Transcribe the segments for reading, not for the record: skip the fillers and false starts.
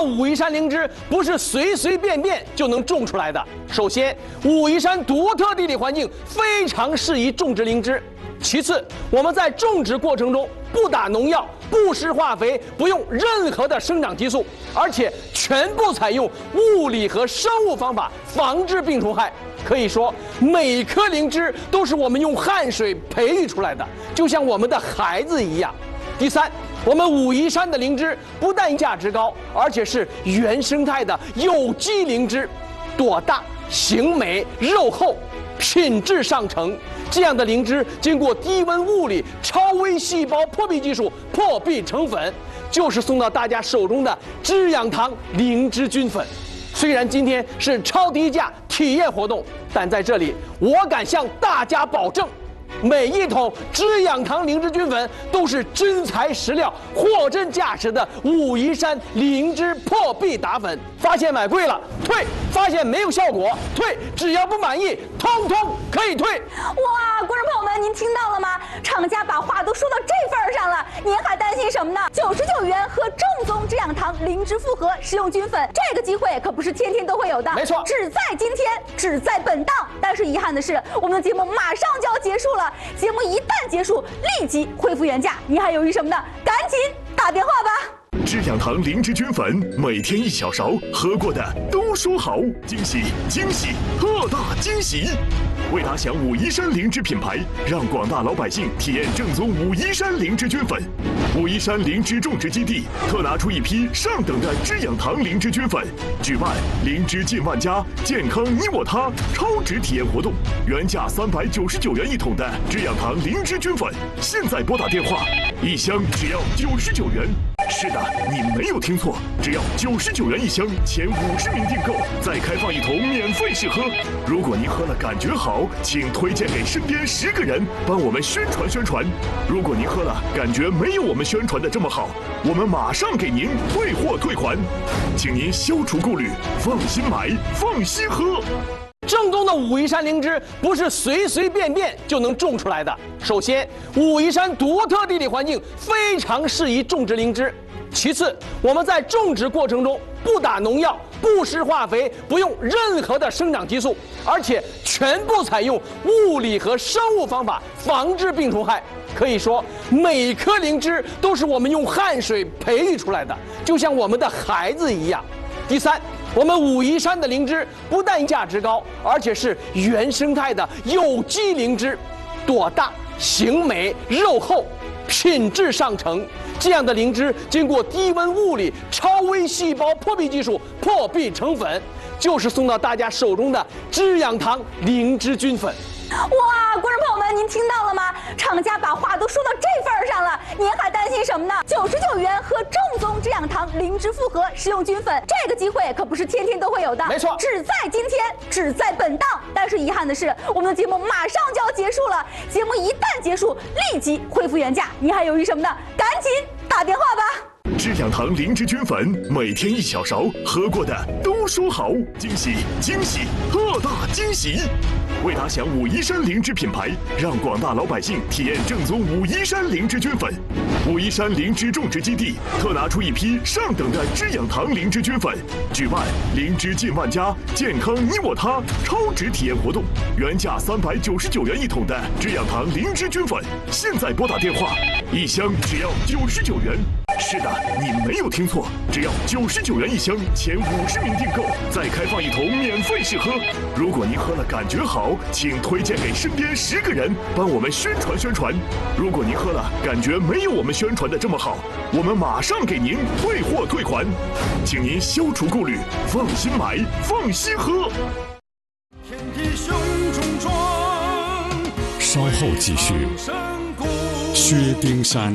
武夷山灵芝不是随随便便就能种出来的。首先，武夷山独特地理环境非常适宜种植灵芝。其次，我们在种植过程中不打农药、不施化肥，不用任何的生长激素，而且全部采用物理和生物方法防治病虫害。可以说，每颗灵芝都是我们用汗水培育出来的，就像我们的孩子一样。第三，我们武夷山的灵芝不但价值高，而且是原生态的有机灵芝，朵大、形美、肉厚，品质上乘。这样的灵芝经过低温物理超微细胞破壁技术破壁成粉，就是送到大家手中的知养堂灵芝菌粉。虽然今天是超低价体验活动，但在这里我敢向大家保证，每一桶知养堂灵芝菌粉都是真材实料、货真价实的武夷山灵芝破壁打粉。发现买贵了退，发现没有效果退，只要不满意，通通可以退。 哇，观众朋友们，您听到了吗？厂家把话都说到这份儿上了，您还担心什么呢？99元和正宗知养堂灵芝复合食用菌粉，这个机会可不是天天都会有的。 没错， 只在今天，只在本档。但是遗憾的是，我们的节目马上就要结束了。节目一旦结束，立即恢复原价。你还犹豫什么呢？赶紧打电话吧！ 知养堂灵芝菌粉，每天1小勺，喝过的都说好，惊喜惊喜，特大惊喜！为打响武夷山灵芝品牌，让广大老百姓体验正宗武夷山灵芝菌粉。武夷山灵芝种植基地特拿出一批上等的知养堂灵芝菌粉，举办灵芝进万家，健康你我他超值体验活动，原价399元1桶的知养堂灵芝菌粉，现在拨打电话，1箱只要99元。是的，你没有听错，只要99元1箱，前50名订购，再开放1桶免费试喝。如果您喝了感觉好，请推荐给身边10个人，帮我们宣传宣传。如果您喝了感觉没有我们宣传的这么好，我们马上给您退货退款，请您消除顾虑，放心买，放心喝。 正宗的武夷山灵芝不是随随便便就能种出来的。首先，武夷山独特地理环境非常适宜种植灵芝。其次，我们在种植过程中不打农药、不施化肥，不用任何的生长激素，而且全部采用物理和生物方法防治病虫害。可以说，每颗灵芝都是我们用汗水培育出来的，就像我们的孩子一样。第三，我们武夷山的灵芝不但价值高，而且是原生态的有机灵芝，朵大、形美、肉厚，品质上乘。这样的灵芝经过低温物理超微细胞破壁技术破壁成粉，就是送到大家手中的知养堂灵芝菌粉。 哇，观众朋友们，您听到了吗？厂家把话都说到这份儿上了，您还担心什么呢？99元和正宗知养堂灵芝复合食用菌粉，这个机会可不是天天都会有的。 没错， 只在今天，只在本档。但是遗憾的是，我们的节目马上就要结束了。节目一旦结束，立即恢复原价。你还犹豫什么呢？赶紧打电话吧！ 知养堂灵芝菌粉，每天1小勺，喝过的都说好，惊喜惊喜，特大惊喜！为打响武夷山灵芝品牌，让广大老百姓体验正宗武夷山灵芝菌粉。武夷山灵芝种植基地特拿出一批上等的知养堂灵芝菌粉，举办灵芝进万家，健康你我他超值体验活动，原价399元1桶的知养堂灵芝菌粉，现在拨打电话，1箱只要99元。是的，你没有听错，只要99元1箱，前50名订购，再开放1桶免费试喝。如果您喝了感觉好，请推荐给身边10个人，帮我们宣传宣传。如果您喝了感觉没有我们宣传的这么好，我们马上给您退货退款，请您消除顾虑，放心买，放心喝。 天地胸中壮， 稍后继续。薛丁山。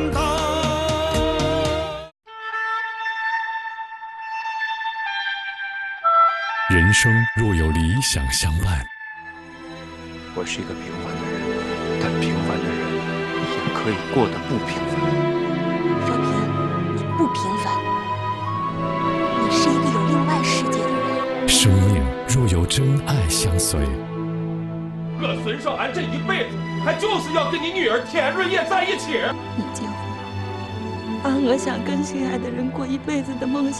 人生若有理想相伴， 我是一个平凡的人，但平凡的人也可以过得不平凡。 若平，你不平凡，你是一个有另外世界的人。 生命若有真爱相随， 我孙少安这一辈子，他就是要跟你女儿田润叶在一起。 你结婚，俺想跟心爱的人过一辈子的梦想。